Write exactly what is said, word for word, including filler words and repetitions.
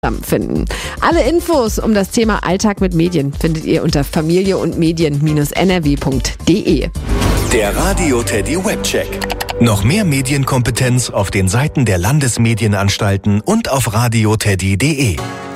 finden. Alle Infos um das Thema Alltag mit Medien findet ihr unter familie und medien Bindestrich n r w punkt d e. Der Radio Teddy Webcheck. Noch mehr Medienkompetenz auf den Seiten der Landesmedienanstalten und auf radioteddy punkt d e.